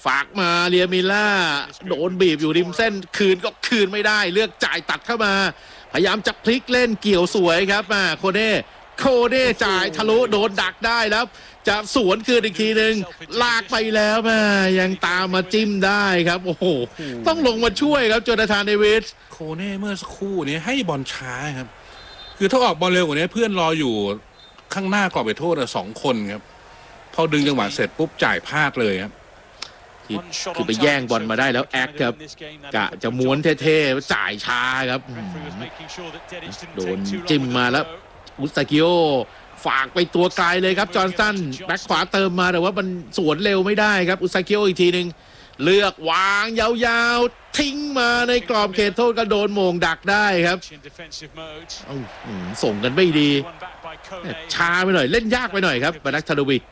ฝากมาเรียมิล่าโดนบีบอยู่ริมเส้นคืนก็คืนไม่ได้เลือกจ่ายตัดเข้ามาพยายามจะพลิกเล่นเกี่ยวสวยครับโคเน่จ่ายทะลุโดนดักได้แล้วจะสวนคืนอีกทีหนึ่งลากไปแล้วยังตามมาจิ้มได้ครับโอ้โหต้องลงมาช่วยครับโจนาธานเดวิสโคเน่เมื่อสักครู่นี้ให้บอลช้าครับคือถ้าออกบอลเร็วกว่านี้เพื่อนรออยู่ข้างหน้ากรอบเขตโทษ2 คนครับพอดึงจังหวะเสร็จปุ๊บจ่ายพลาดเลยครับคือไปแย่งบอลมาได้แล้วแอคครับกะจะม้วนเท่ๆจ่ายช้าครับโดนจิ้มมาแล้วอุสตากิโอฝากไปตัวไกลเลยครับจอห์นสันแบ็คขวาเติมมาแต่ว่ามันสวนเร็วไม่ได้ครับอุสตากิโออีกทีหนึ่งเลือกวางยาวๆทิ้งมาในกรอบเขตโทษก็โดนโมงดักได้ครับส่งกันไม่ดีช้าไปหน่อยเล่นยากไปหน่อยครับบารักทาโดวิช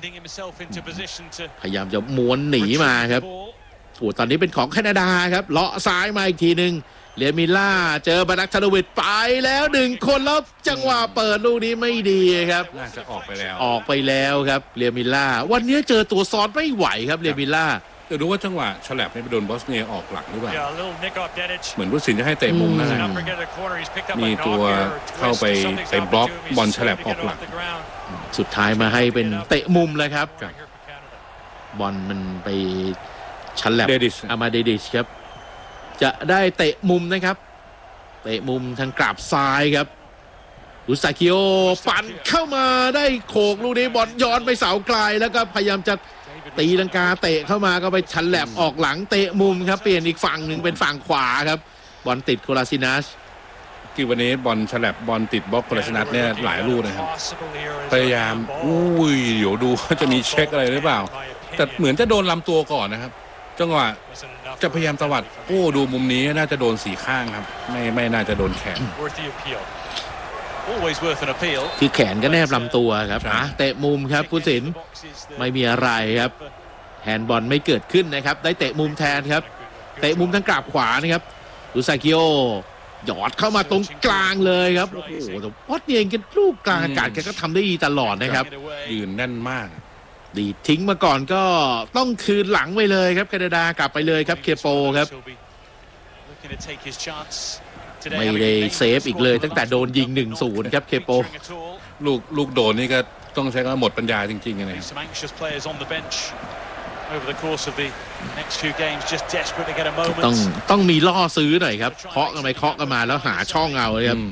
พยายามจะม้วนหนีมาครับตอนนี้เป็นของแคนาดาครับเลาะซ้ายมาอีกทีหนึ่งเรียมิล่าเจอบารักทาโดวิชไปแล้ว1 คนแล้วจังหวะเปิดลูกนี้ไม่ดีครับน่าจะออกไปแล้วครับเรียมิล่าวันนี้เจอตัวซ้อนไม่ไหวครับเรียมิล่าจะดูว่าจังหวะฉลับไปโดนบอสเนียออกหลังหรือเปล่าเหมือนผู้สินจะให้เตะมุมนั่นแหละมีตัวเข้าไปบล็อกบอลฉลับออกหลังสุดท้ายมาให้เป็นเตะมุมเลยครับบอลมันไปฉลับอามาเดดิชครับจะได้เตะมุมนะครับเตะมุมทางกราบซ้ายครับอุสตากิโอปั่นเข้ามาได้โขกลูกนี้บอลย้อนไปเสาไกลแล้วก็พยายามจะตีลังกาเตะเข้ามาก็ไปฉลับออกหลังเตะมุมครับเปลี่ยนอีกฝั่งหนึ่งเป็นฝั่งขวาครับบอลติดโคลาซินัสที่วันนี้บอลฉลับบอลติดบล็อกโคลาซินัสเนี่ยหลายลูกนะครับพยายามเดี๋ยวดูจะมีเช็คอะไรหรือเปล่าแต่เหมือนจะโดนลำตัวก่อนนะครับจังหวะจะพยายามตวัดดูมุมนี้น่าจะโดนสีข้างครับไม่น่าจะโดนแขนคือแขนก็แนบลำตัวครับเตะมุมครับผู้สินไม่มีอะไรครับแฮนด์บอลไม่เกิดขึ้นนะครับได้เตะมุมแทนครับเตะมุมทางกราบขวานะครับอุซากิโอหยอดเข้ามาตรงกลางเลยครับโอ้โหแต่วัดเองกันลูกกลางอากาศแกก็ทำได้ดีตลอดนะครับยืนแน่นมากดีทิ้งมาก่อนก็ต้องคืนหลังไปเลยครับแคนาดากลับไปเลยครับเคโปครับไม่ได้เซฟอีกเลยตั้งแต่โดนยิง 1-0 ครับเคโปลูกโดนนี่ก็ต้องใช้คำว่าหมดปัญญาจริงๆนะต้องมีล่อซื้อหน่อยครับเคาะกันไปเคาะกันมาแล้วหาช่องเอาเลยครับ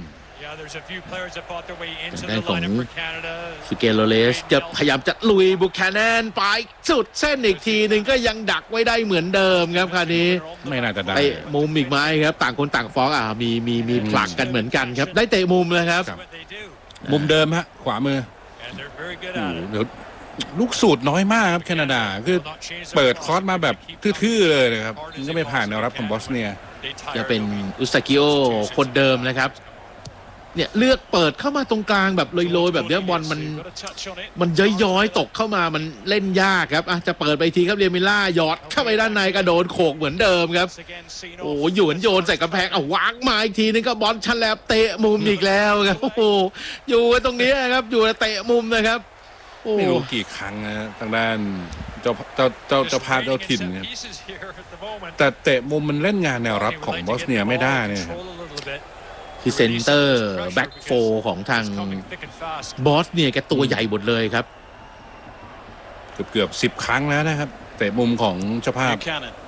ด้านของฟิเกโรเลสจะพยายามจะลุยบุคแคนแนนไปสุดเส้นอีกทีหนึ่งก็ยังดักไว้ได้เหมือนเดิมครับคราวนี้ไม่น่าจะได้มุมอีกไหมครับต่างคนต่างฟ้องมีผลักกันเหมือนกันครับได้เตะมุมเลยครับมุมเดิมฮะขวามือเดี๋ยวลูกสูตรน้อยมากครับแคนาดาคือเปิดคอร์สมาแบบทื่อๆเลยนะครับก็ไม่ผ่านแนวรับของบอสเนียจะเป็นอุสตากิโอคนเดิมนะครับเนี่ยเลือกเปิดเข้ามาตรงกลางแบบลอยๆแบบนี้บอลมันย้อยๆตกเข้ามามันเล่นยากครับจะเปิดไปทีครับเรียมิล่าหยอดเข้าไปด้านในกระโดดโขกเหมือนเดิมครับโอ้หยวนโยนใส่กระแพงวางมาอีกทีนึงก็บอลฉลับเตะมุมอีกแล้วครับโอ้โหอยู่ตรงนี้ครับอยู่เตะมุมนะครับไม่รู้กี่ครั้งนะทางด้านเจ้าภาพเจ้าถิ่นเนี่ยแต่เตะมุมมันเล่นงานแนวรับของบอสเนียไม่ได้เนี่ยคือเซนเตอร์แบ็กโฟของทางบอสเนี่ยแกตัวใหญ่หมดเลยครับเกือบ10 ครั้งแล้วนะครับเตะมุมของเจ้าภาพ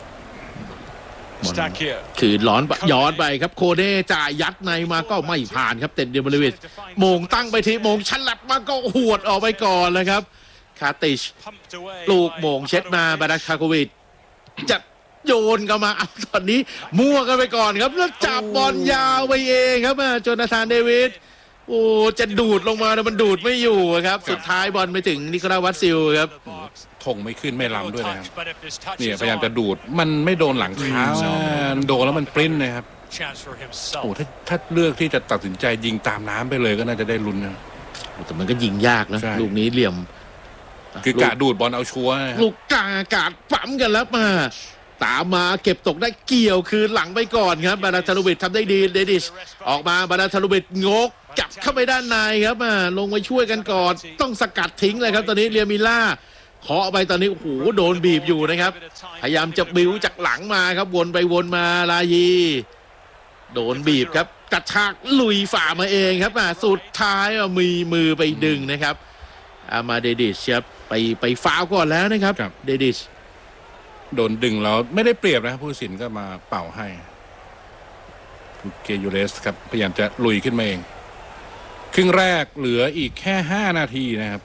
คือย้อนไปครับโคเน่จ่ายยัดในมาก็ไม่ผ่านครับเต็ดเดบิวิชโมงตั้งไปทีโมงฉลับมาก็หวดออกไปก่อนเลยครับคาติชลูกโมงเช็ดมาบารักคาโควิชจะโยนกันมาตอนนี้มั่วกันไปก่อนครับแล้วจับบอลยาวไปเองครับโจนาธานเดวิสจะดูดลงมาแต่มันดูดไม่อยู่ครับสุดท้ายบอลไปถึงนิโคลัสวัตซิลครับถงไม่ขึ้นไม่ล้ำด้วยนะครับเนี่ยพยายามจะดูดมันไม่โดนหลังเท้าโดนแล้วมันปริ้นนะครับถ้าเลือกที่จะตัดสินใจยิงตามน้ำไปเลยก็น่าจะได้ลุ้นนะแต่มันก็ยิงยากนะลูกนี้เหลี่ยมคือกะดูดบอลเอาชัวร์ลูกกลางอากาศปั๊มกันแล้วตามมาเก็บตกได้เกี่ยวคืนหลังไปก่อนครับบาราทาลูบิททำได้ดีเดดิชออกมาบาราทาลูบิทงกจับเข้าไปด้านในครับลงไปช่วยกันก่อนต้องสกัดทิ้งเลยครับตอนนี้เรียมิล่าเคาะไปตอนนี้โอ้โหโดนบีบอยู่นะครับพยายามจะบิ้วจากหลังมาครับวนไปวนมาลายีโดนบีบครับกระชากลุยฝ่ามาเองครับสุดท้ายมีมือไปดึงนะครับอามาเดดิชครับไปฟาวก่อนแล้วนะครับเดดิชโดนดึงแล้วไม่ได้เปรียบนะครับผู้ตัดสินก็มาเป่าให้เกยูเลสครับพยายามจะลุยขึ้นมาเองครึ่งแรกเหลืออีกแค่5 นาทีนะครับ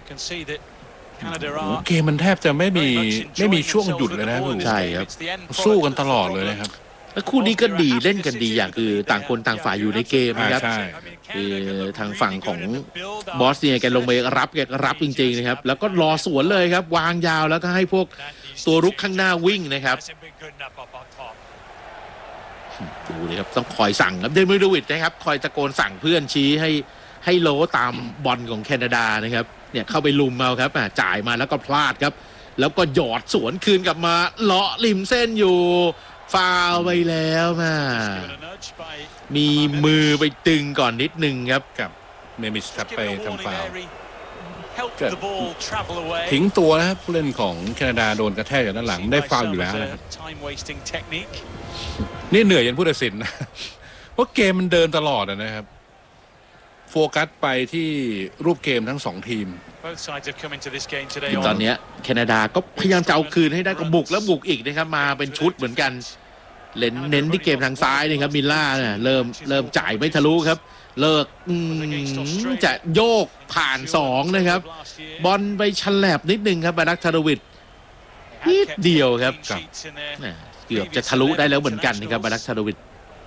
เกมมันแทบจะไม่มีช่วงหยุดเลยนะใช่ครับสู้กันตลอดเลยนะครับแล้วคู่นี้ก็ดีเล่นกันดีอย่างคือต่างคนต่างฝ่ายอยู่ในเกมนะครับคือทางฝั่งของบอสเนี่ยแกลงไปรับแกรับจริงๆนะครับแล้วก็รอสวนเลยครับวางยาวแล้วก็ให้พวกตัวรุกข้างหน้าวิ่งนะครับดูเลยครับต้องคอยสั่งครับเดมิโดวิดนะครับคอยตะโกนสั่งเพื่อนชี้ให้โลตามบอลของแคนาดานะครับเนี่ยเข้าไปลุมเอาครับจ่ายมาแล้วก็พลาดครับแล้วก็หยอดสวนคืนกลับมาเลาะริมเส้นอยู่ฟาวไปแล้วมีมือไปตึงก่อนนิดนึงครับกับเมมิชครับไปทำฟาวทิ้งตัวนะครับผู้เล่นของแคนาดาโดนกระแทกจากด้านหลังได้ฟาวอยู่แล้วนะครับนี่เหนื่อยยันผู้ตัดสินนะเพราะเกมมันเดินตลอดนะครับโฟกัสไปที่รูปเกมทั้ง2 ทีมตอนนี้แคนาดาก็พยายามจะเอาคืนให้ได้ก็บุกแล้วบุกอีกนะครับมาเป็นชุดเหมือนกันเน้นที่เกมทางซ้ายนี่ครับมิลล่าเนี่ยเริ่มจ่ายไม่ทะลุครับเลิกจะโยกผ่าน2นะครับบอลไปฉลับนิดนึงครับบารักทารวิทนิดเดียวครับเกือบจะทะลุได้แล้วเหมือนกันนะครับบารักทารวิท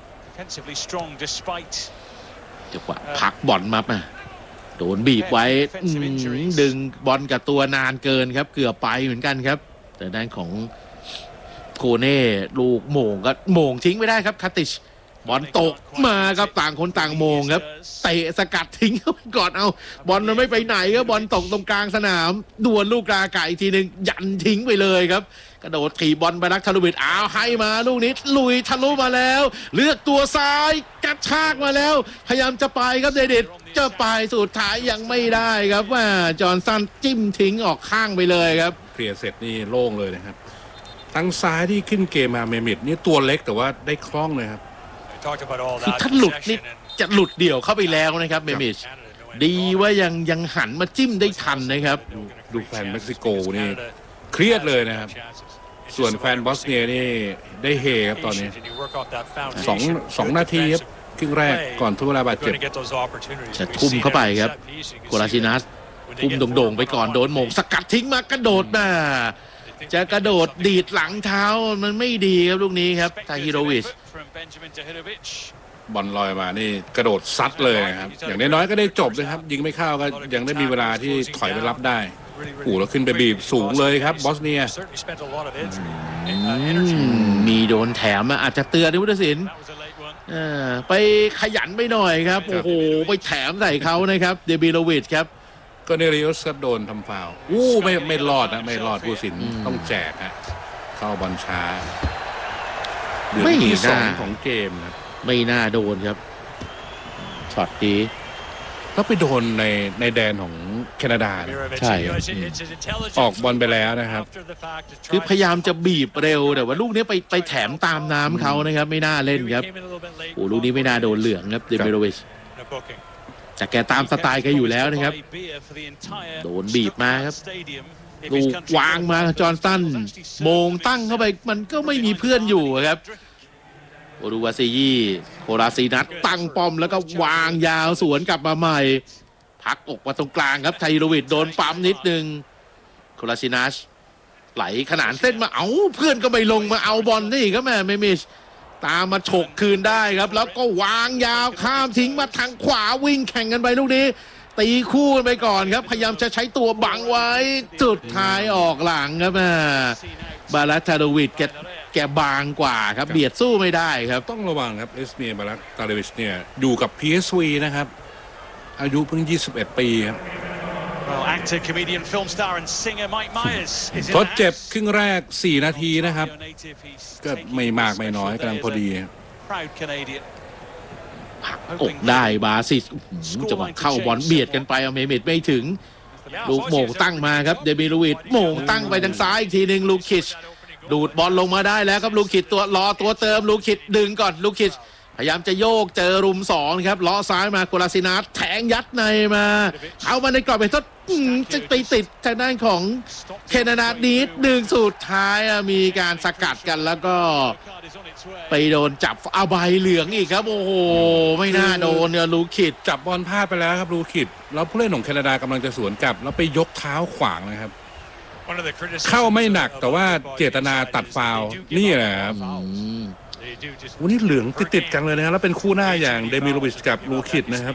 จังหวะพักบอลมาโดนบีบไว้ดึงบอลกับตัวนานเกินครับเกือบไปเหมือนกันครับแต่ด้านของโคเน่ลูกโมงก็โมงทิ้งไม่ได้ครับคาติชบอลตกมาครับต่างคนต่างโมงครับเตะสกัดทิ้งก่อนเอาบอลมันไม่ไปไหนครับบอลตกตรงกลางสนามดวลลูกกาไก่อีกทีนึงยันทิ้งไปเลยครับกระโดดถีบบอลไปนักทะลุบิดให้มาลูกนี้ลุยทะลุมาแล้วเลือกตัวซ้ายกระชากมาแล้วพยายามจะไปครับเดดิดจะไปสุดท้ายยังไม่ได้ครับว่าจอห์นสันจิ้มทิ้งออกข้างไปเลยครับเคลียร์เสร็จนี่โล่งเลยนะครับทั้งซ้ายที่ขึ้นเกมมาเมมิดนี่ตัวเล็กแต่ว่าได้คล่องเลยครับคือถ้าหลุดนี่จะหลุดเดี่ยวเข้าไปแล้วนะครับเมมิชดีว่ายังหันมาจิ้มได้ทันนะครับดูแฟนเม็กซิโกนี่เครียดเลยนะครับส่วนแฟนบอสเนียนี่ได้เฮครับตอนนี้2 นาทีครับครึ่งแรกก่อนทุบเวลาบาดเจ็บจะทุ่มเข้าไปครับโคลาชินัสทุ่มโด่งๆไปก่อนโดนโมงสกัดทิ้งมากระโดดมาจะกระโดดดีดหลังเท้ามันไม่ดีครับลูกนี้ครับทาฮิโรวิชบอลลอยมานี่กระโดดซัดเลยครับอย่างน้อยๆก็ได้จบนะครับยิงไม่เข้าก็ยังได้มีเวลาที่ถอยไปรับได้แล้วขึ้นไปบีบสูงเลยครับบอสเนียมีโดนแถมอาจจะเตือนผู้ตัดสินไปขยันไปหน่อยครับโอ้โหไปแถมใส่เขานะครับเดบิโลวิชครับก็เนริอุสก็โดนทำฟาวล์ไม่รอดนะไม่รอดผู้ตัดสินต้องแจกฮะเข้าบอลช้าไม่ที่ 2 ของเกมนะไม่น่าโดนครับช็อตนี้แล้วไปโดนในแดนของแคนาดาใช่ออกบอลไปแล้วนะครับคือพยายามจะบีบเร็วแต่ว่าลูกนี้ไปแถมตามน้ำเขานะครับไม่น่าเล่นครับโอ้ลูกนี้ไม่น่าโดนเหลืองครับเดมิโรวิชแต่แกตามสไตล์แกอยู่แล้วนะครับโดนบีบมาครับลูกวางมาจอห์นสันโมงตั้งเข้าไปมันก็ไม่มีเพื่อนอยู่ครับโอรูวาซียี่โคลาซีนัทตั้งป้อมแล้วก็วางยาวสวนกลับมาใหม่พักอกมาตรงกลางครับไทโรวิดโดนปั๊มนิดนึงโคลาซีนัทไหลขนานเส้นมาเพื่อนก็ไม่ลงมาเอาบอลนี่ครับแม่เมมิชตามมาฉกคืนได้ครับแล้วก็วางยาวข้ามทิ้งมาทางขวาวิ่งแข่งกันไปลูกนี้ตีคู่ไปก่อนครับพยายามจะใช้ตัวบังไว้จุดท้ายออกหลังครับบาลัตทาโดวิดแกบางกว่าครับเบียดสู้ไม่ได้ครับต้องระวังครับเอสเมียบาลัตทาโดวิชเนี่ยอยู่กับ PSV นะครับอายุเพิ่ง21 ปีครับทดเจ็บครึ่งแรก4 นาทีนะครับก็ไม่มากไม่น้อยกำลังพอดีผักอกได้บาซิสจังหวะเข้าบอลเบียดกันไปเมมิดไม่ถึงลูกโหม่งตั้งมาครับเดมิโลวิชโหม่งตั้งไปทางซ้ายอีกทีหนึ่งลูคิชดูดบอลลงมาได้แล้วครับลูคิชตัวเติมลูคิชดึงก่อนลูคิชพยายามจะโยกเจอรุม2ครับล้อซ้ายมาโคลาซินัสแทงยัดในมาเอามาในกรอบเป็นต้นจะไปติดทางด้านของเคนานานิดดึงสุดท้ายมีการสกัดกันแล้วก็ไปโดนจับเอาใบเหลืองอีกครับโอ้โหไม่น่าโดนเนี่ยลูคิดจับบอลพลาดไปแล้วครับลูคิดแล้วผู้เล่นของแคนาดากำลังจะสวนกลับแล้วไปยกเท้าขวางนะครับเข้าไม่หนักแต่ว่าเจตนาตัดฟาวล์นี่แหละครับวันนี้เหลืองติดกันเลยนะครับแล้วเป็นคู่หน้าอย่างเดมิโลวิชกับลูคิดนะครับ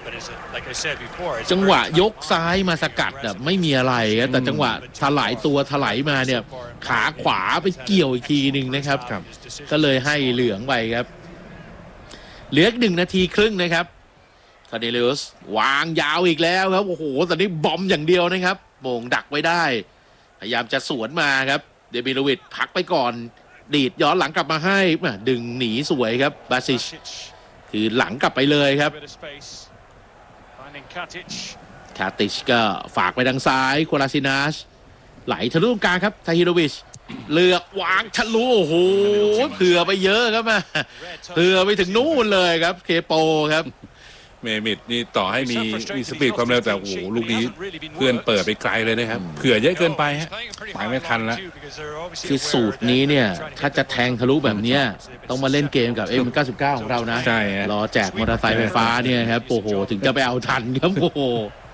จังหวะยกซ้ายมาสกัดแบบไม่มีอะไรแต่จังหวะถลายตัวถลายมาเนี่ยขาขวาไปเกี่ยวอีกทีหนึ่งนะครับก็เลยให้เหลืองไปครับเหลือ1 นาทีครึ่งนะครับคาเนเลสวางยาวอีกแล้วครับโอ้โหตอนนี้บอมอย่างเดียวนะครับโมงดักไว้ได้พยายามจะสวนมาครับเดมิโลวิชพักไปก่อนดีดย้อนหลังกลับมาให้ดึงหนีสวยครับบาซิชคือหลังกลับไปเลยครับคาติชก็ฝากไปทางซ้ายโคลาซินัสไหลทะลุตรงกลางครับทาฮิโรวิชเลือกวางทะลุโอ้โหเผื่อไปเยอะครับเผื่อไปถึงนู่นเลยครับเคโปครับเมมิดนี่ต่อให้มีสปีดความเร็วแต่โอ้โหลูกนี้เพื่อนเปิดไปไกลเลยนะครับเผื่อเยอะเกินไปฮะไปไม่ทันแล้วคือสูตรนี้เนี่ยถ้าจะแทงทะลุแบบนี้ต้องมาเล่นเกมกับ M99 ของเรานะใช่รอแจกมอเตอร์ไซค์ไฟฟ้าเนี่ยครับโอ้โหถึงจะไปเอาทันครับโอ้โห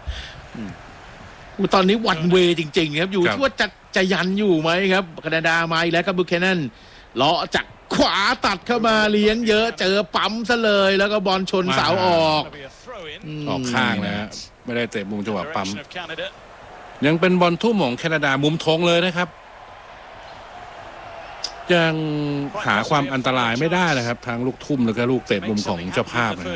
ตอนนี้วันเวจริงๆครับอยู่ที่ว่าจะยันอยู่ไหมครับแคนาดามาอีกแล้วครับบุคเคนันเลาะจากขวาตัดเข้ามาเลี้ยงเยอะเจอปั๊มซะเลยแล้วก็บอลชนเสาออกข้างนะไม่ได้เตะมุมจังหวะปั๊มยังเป็นบอลทุ่มของแคนาดามุมธงเลยนะครับยังหาความอันตรายไม่ได้นะครับทั้งลูกทุ่มแล้วก็ลูกเตะมุมของเจ้าภาพนะ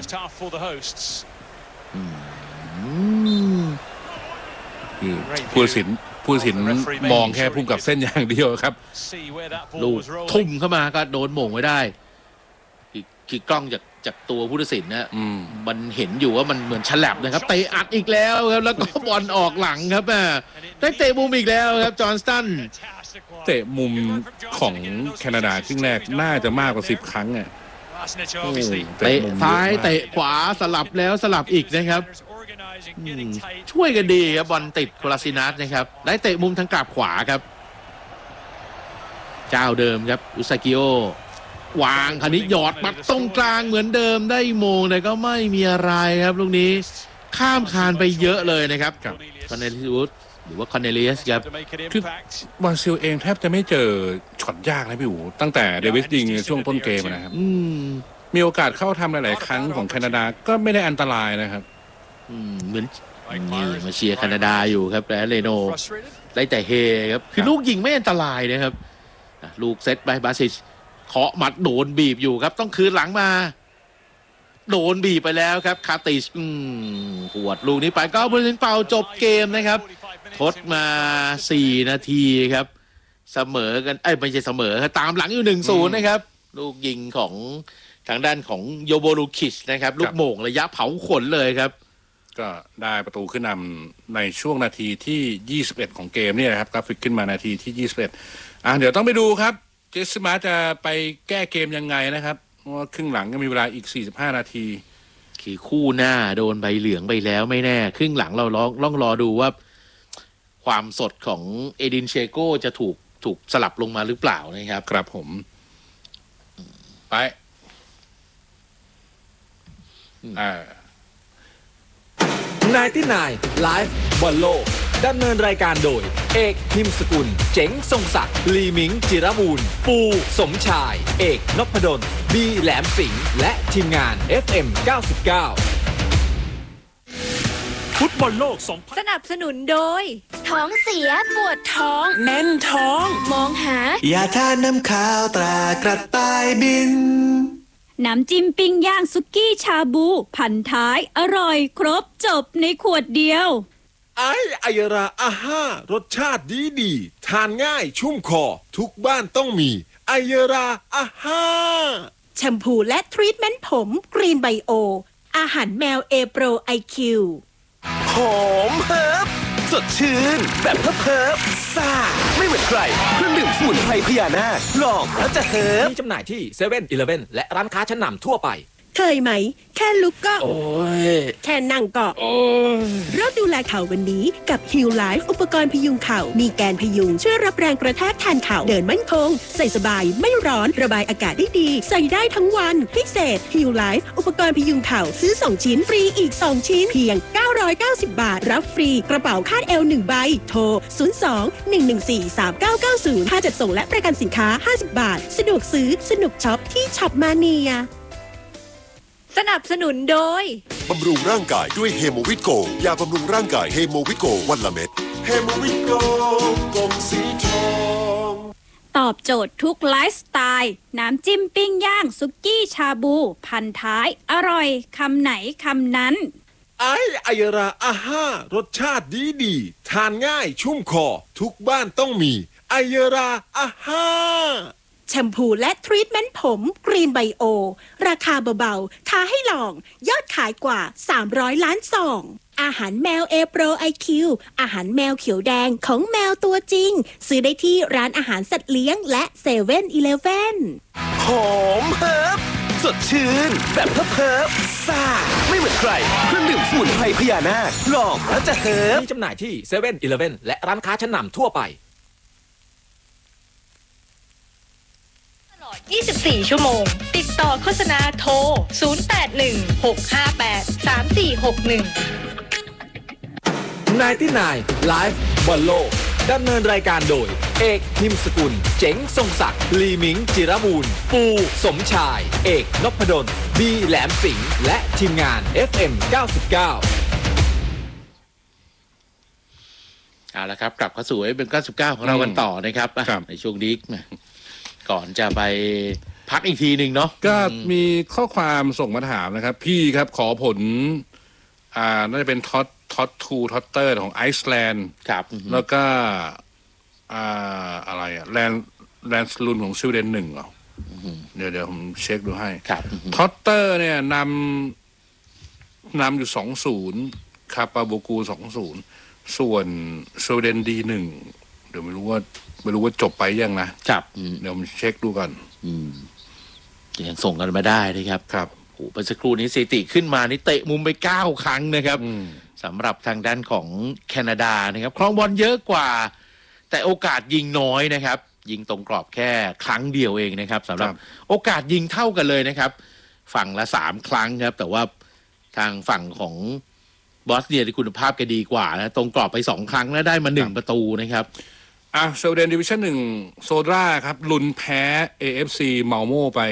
ผู้ตัดสินมองแค่พุ่งกับเส้นอย่างเดียวครับลูกทุ่มเข้ามาก็โดนโหม่งไว้ได้คือกล้องจากตัวผู้ตัดสินนะมันเห็นอยู่ว่ามันเหมือนฉลับนะครับเตะอัดอีกแล้วครับแล้วก็บอลออกหลังครับได้เตะมุมอีกแล้วครับจอห์นสตันเตะมุมของแคนาดาครึ่งแรกน่าจะมากกว่า10 ครั้งอ่ะเตะซ้ายเตะขวาสลับแล้วสลับอีกนะครับช่วยกันดีครับบอลติดโคลาซินัสนะครับได้เตะมุมทางกลับขวาครับเจ้าเดิมครับอุซากิโอวางคันนี้หยอดมาตรงกลางเหมือนเดิมได้โมงแต่ก็ไม่มีอะไรครับลูกนี้ข้ามคานไปเยอะเลยนะครับคอนเนลิอุสหรือว่าคอนเนลิสครับคือบราซิลเองแทบจะไม่เจอช็อตยากนะพี่อู๋ตั้งแต่เดวิสยิงในช่วงต้นเกมนะครับมีโอกาสเข้าทำหลายๆครั้งของแคนาดาก็ไม่ได้อันตรายนะครับเหมือนนี่มาเชียร์แคนาดาอยู่ครับและเรโนได้แต่เฮครับคือลูกยิงไม่อันตรายนะครับลูกเซตไปบาซิชเคาะหมัดโดนบีบอยู่ครับต้องคืนหลังมาโดนบีบไปแล้วครับคาติชหวดลูกนี้ไปก็ผู้เล่นเป่าจบเกมนะครับทดมา4 นาทีครับเสมอกันไม่ใช่เสมอตามหลังอยู่ 1-0 นะครับลูกยิงของทางด้านของโยโบลูคิชนะครับลูกโหม่งระยะเผาขนเลยครับก็ได้ประตูขึ้นนำในช่วงนาทีที่21ของเกมนี่นะครับกราฟิกขึ้นมานาทีที่21เดี๋ยวต้องไปดูครับเจสมาจะไปแก้เกมยังไงนะครับเพราะว่าครึ่งหลังก็มีเวลาอีก45 นาทีคือคู่หน้าโดนใบเหลืองไปแล้วไม่แน่ครึ่งหลังเราต้องรอดูว่าความสดของเอดินเชโกจะถูกสลับลงมาหรือเปล่านะครับครับผมไป 99 ไลฟ์บอลโลกดำเนินรายการโดยเอกพิมพ์สกุลเจ๋งทรงศักดิ์ลีมิงจิรมูลปูสมชายเอกนพดลบีแหลมสิงห์และทีมงาน FM 99 ฟุตบอลโลกสนับสนุนโดยท้องเสียปวดท้องแน่นท้องมองหายาทาน้ำข้าวตรากระต่ายบินน้ำจิ้มปิ้งย่างซุกี้ชาบูพันท้ายอร่อยครบจบในขวดเดียวไอราอาห้ารสชาติดีทานง่ายชุ่มคอทุกบ้านต้องมีไอราอาห้าแชมพูและทรีทเมนต์ผมกรีนไบโออาหารแมวเอโปรไอคิวหอมเฮิบสดชื่นแบบเพิบซ่าไม่เหมือนใครเครื่องดื่มสมุนไพรพญานาคลองแล้วจะเฮิบมีจำหน่ายที่7 e เ e ่ e และร้านค้าชั้นนำทั่วไปเคยไหม แค่ลุกก็โอ้ยแค่นั่งก็โอ้ยเริ่มดูแลเข่าวันนี้กับ Heal Life อุปกรณ์พยุงเข่ามีแกนพยุงช่วยรับแรงกระแทกแทนเข่าเดินมั่นคงใส่สบายไม่ร้อนระบายอากาศได้ดีใส่ได้ทั้งวันพิเศษ Heal Life อุปกรณ์พยุงเข่าซื้อ2ชิ้นฟรีอีก2ชิ้นเพียง990 บาทรับฟรีกระเป๋าคาดเอว1ใบโทร02-114-3990ค่าจัดส่งและประกันสินค้า50 บาทสะดวกซื้อสนุกช็อปที่ช็อปมาเนียสนับสนุนโดยบำรุงร่างกายด้วยเฮโมวิตโกยาบำรุงร่างกายเฮโมวิตโกวันละเม็ดเฮโมวิตโกกลมสีทองตอบโจทย์ทุกไลฟ์สไตล์น้ำจิ้มปิ้งย่างซุกี้ชาบูพันท้ายอร่อยคำไหนคำนั้นไอราอาห้ารสชาติดีทานง่ายชุ่มคอทุกบ้านต้องมีไอราอาห้าแชมพูและทรีทเมนต์ผมกรีนไบโอราคาเบาๆท้าให้ลองยอดขายกว่า300ล้านซองอาหารแมว Pro IQ อาหารแมวเขียวแดงของแมวตัวจริงซื้อได้ที่ร้านอาหารสัตว์เลี้ยงและ7-Eleven หอมเฮิบสดชื่นแบบเพิบซ่าไม่เหมือนใครเครื่องดื่มสมุนไพรพญานาคลองแล้วจะเฮิบมีจำหน่ายที่7 e เ e ่ e และร้านค้าชั้นนำทั่วไป 24 ชั่วโมงติดต่อโฆษณาโทร 0816583461 99 Live บอลโลกดำเนินรายการโดยเอกนิมสกุลเจ๋งทรงศักดิ์ลีมิงจิรบูรณ์ปูสมชายเอกนพดลบีแหลมสิงห์และทีมงาน FM 99 เอาละครับกลับเข้าสู่เป็น99ของเรากันต่อนะครับในช่วงนี้ก่อนจะไปพักอีกทีหนึ่งเนาะก็มีข้อความส่งมาถามนะครับพี่ครับขอผลน่าจะเป็นท็อตเตอร์ของไอซ์แลนด์ครับแล้วก็อะไรแลนส์ลุนของสวีเดน1เหรอเดี๋ยวผมเช็คดูให้ท็อตเตอร์เนี่ยนำอยู่2-0คาปาโบกู2-0ส่วนสวีเดนดี1เดี๋ยวไม่รู้ว่าจบไปยังนะครับเดี๋ยวผมเช็คดูก่อนยังส่งกันมาได้นะครับครับโอ้เมื่อสักครู่นี้สถิติขึ้นมานี่เตะมุมไป9ครั้งนะครับสำหรับทางด้านของแคนาดานะครับครองบอลเยอะกว่าแต่โอกาสยิงน้อยนะครับยิงตรงกรอบแค่ครั้งเดียวเองนะครับสำหรับโอกาสยิงเท่ากันเลยนะครับฝั่งละ3ครั้งครับแต่ว่าทางฝั่งของบอสเนียที่คุณภาพก็ดีกว่านะตรงกรอบไป2ครั้งแล้วได้มา1ประตูนะครับสวีเดนดิวิชั่น1โซดราครับลุนแพ้ AFC เมาโม่ไป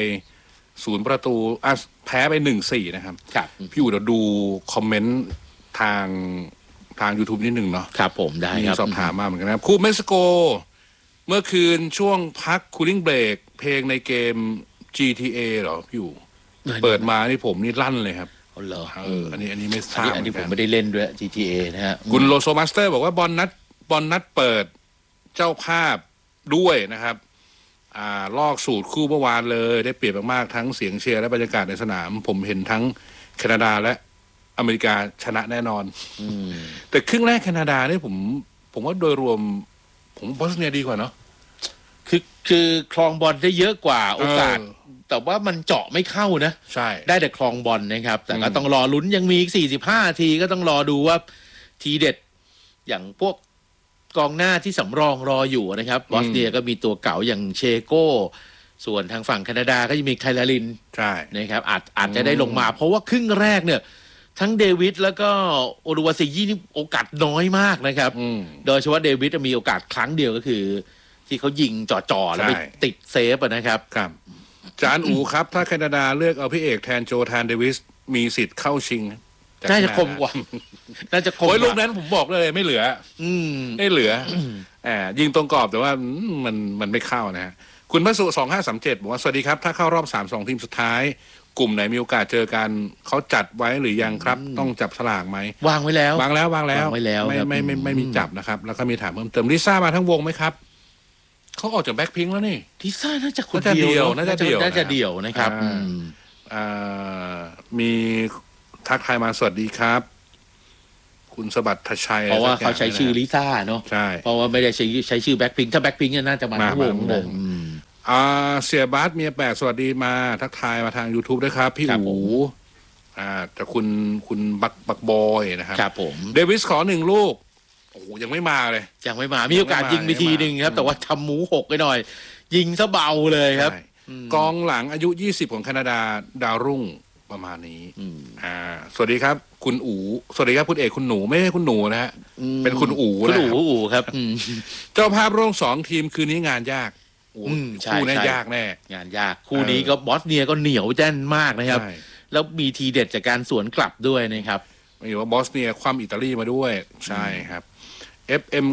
0ประตูแพ้ไป 1-4 นะครับพี่อู๋เดี๋ยวดูคอมเมนต์ทาง YouTube นิดหนึ่งเนาะครับผมได้ครับสอบถามมาเหมือนกันนะครับคู่เม็กซิโกเมื่อคืนช่วงพักคูลิ่งเบรกเพลงในเกม GTA เหรอพี่อู๋เปิดมานี่ผมนี่ลั่นเลยครับเหรออันนี้ไม่ทราบอันนี้ผมไม่ได้เล่นด้วย GTA นะฮะคุณโลโซมาสเตอร์บอกว่าบอลนัดเปิดเจ้าภาพด้วยนะครับลอกสูตรคู่เมื่อวานเลยได้เปรียบมากๆทั้งเสียงเชียร์และบรรยากาศในสนามผมเห็นทั้งแคนาดาและอเมริกาชนะแน่นอนแต่ครึ่งแรกแคนาดาเนี่ยผมว่าโดยรวมผมบอสเนียดีกว่าเนาะคือคลองบอลได้เยอะกว่าโอกาสแต่ว่ามันเจาะไม่เข้านะใช่ได้แต่คลองบอลนะครับแต่ก็ต้องรอลุ้นยังมีอีก45นาทีก็ต้องรอดูว่าทีเด็ดอย่างพวกกองหน้าที่สำรองรออยู่นะครับบอสเนียก็มีตัวเก่าอย่างเชโก้ส่วนทางฝั่งแคนาดาก็จะมีไคลารินใช่นะครับอาจจะได้ลงมาเพราะว่าครึ่งแรกเนี่ยทั้งเดวิดแล้วก็โอรุวาซิยี่นี่โอกาสน้อยมากนะครับโดยเฉพาะเดวิดมีโอกาสครั้งเดียวก็คือที่เขายิงจ่อๆแล้วไปติดเซฟนะครับครับจานอูครับถ้าแคนาดาเลือกเอาพี่เอกแทนโจแทนเดวิสมีสิทธิ์เข้าชิงน่าจะคมกว่าน่าจะคมลูกนั้นผมบอกเลยไม่เหลือไม่เหลือยิงตรงกรอบแต่ว่ามันไม่เข้านะฮะคุณพระสุ2537บอกว่าสวัสดีครับถ้าเข้ารอบ3-2ทีมสุดท้ายกลุ่มไหนมีโอกาสเจอกันเขาจัดไว้หรือยังครับต้องจับฉลากไหมวางไว้แล้วไม่มีจับนะครับแล้วก็มีถามเพิ่มเติมลิซ่ามาทั้งวงไหมครับเขาออกจากแบ็คพิงค์แล้วนี่ลิซ่าน่าจะคนเดียวน่าจะเดี่ยวนะครับมีทักทายมาสวัสดีครับคุณสบัดทชัยเพราะว่าเขาใช้ชื่อลิซ่าเนาะใช่เพราะว่าไม่ได้ใช้ชื่อแบ็คพิงค์ถ้าแบ็คพิงค์น่าจะมาทั้งวงเลยเสียบาสเมียแปลกสวัสดีมาทักทายมาทาง YouTube ด้วยครับพี่อู๋แต่คุณบักบอยนะครับครับผมเดวิสขอ1 ลูกโอ้โหยังไม่มาเลยยังไม่มามีโอกาสยิงไปทีนึงครับแต่ว่าทำหมูหกไปหน่อยยิงซะเบาเลยครับกองหลังอายุ20ของแคนาดาดาวรุ่งประมาณนี้สวัสดีครับคุณอู๋สวัสดีครับคุณเอกคุณหนูไม่ใช่คุณหนูนะฮะเป็นคุณอู๋นะครับเจ้าภาพร่วม2 ทีมคืนนี้งานยากคู่นี้ยากแน่งานยากคู่นี้ก็บอสเนียก็เหนียวแน่นมากนะครับแล้วมีทีเด็ดจากการสวนกลับด้วยนะครับไม่อยู่ว่าบอสเนียคว่ำอิตาลีมาด้วยใช่ครับ FM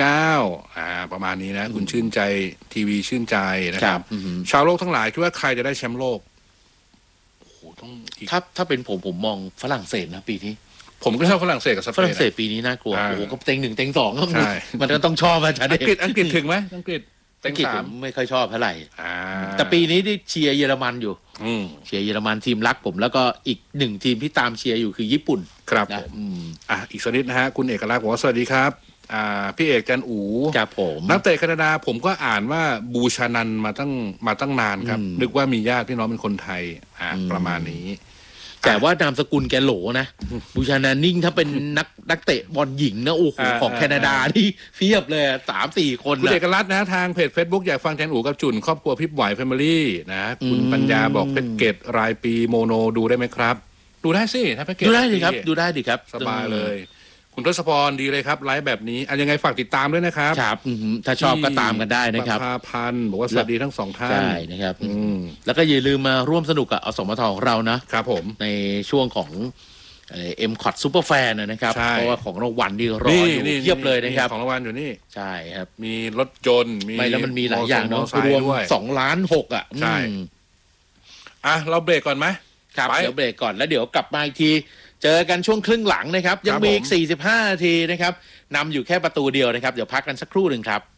99ประมาณนี้นะคุณชื่นใจทีวีชื่นใจนะครับชาวโลกทั้งหลายคิดว่าใครจะได้แชมป์โลกโอ้โหต้องถ้าเป็นผมมองฝรั่งเศสนะปีนี้ผมก็ชอบฝรั่งเศสกับสเปนฝรั่งเศสปีนี้น่ากลัวโอ้โหก็เต็ง1เต็ง2ก็มันก็ต้องชอบอาจารย์อังกฤษถึงไหมอังกฤษผมไม่ค่อยชอบเท่าไหร่แต่ปีนี้ที่เชียร์เยอรมันอยู่เชียร์เยอรมันทีมรักผมแล้วก็อีก1 ทีมที่ตามเชียร์อยู่คือญี่ปุ่นครับอีกสักนิดนะฮะคุณเอกลักษณ์บอกว่าสวัสดีครับพี่เอกจันอู๋ครับผมนักเตะแคนาดาผมก็อ่านว่าบูชานันมาตั้งนานครับนึกว่ามีญาติพี่น้องเป็นคนไทยประมาณนี้แต่ว่านามสกุลแกโหลนะบูชานันนิ่งถ้าเป็นนักเตะบอลหญิงนะโอ้โหของแคนาดาที่เพียบเลย 3-4 คนคุณเอกลักษณ์นะทางเพจ Facebook อยากฟังแทนอู๋กับจุนครอบครัวพี่บอยแฟมิลี่นะคุณปัญญาบอกเพชรเกตรายปีโมโนดูได้ไหมครับดูได้สิถ้าเพชรเกตดูได้ดีครับดูได้ดีครับสบายเลยคุณทศพรดีเลยครับไลฟ์แบบนี้ยังไงฝากติดตามด้วยนะครับครับถ้าชอบก็ตามกันได้นะครับพันบอกว่าสวัสดีทั้ง2 ท่านใช่นะครับแล้วก็อย่าลืมมาร่วมสนุกกับอสมทของเรานะครับผมในช่วงของM-Cot Super Fan นะครับเพราะว่าของรางวัลที่รออยู่เทียบเลยนะครับของรางวัลอยู่นี่ใช่ครับมีรถยนต์ไม่แล้วมันมีหลายอย่างเนาะรวม2.6 ล้านใช่เราเบรกก่อนไหมครับเดี๋ยวเบรกก่อนแล้วเดี๋ยวกลับมาอีกทีเจอกันช่วงครึ่งหลังนะครับยังมีอีก45 นาทีนะครับนำอยู่แค่ประตูเดียวนะครับเดี๋ยวพักกันสักครู่หนึ่งครับ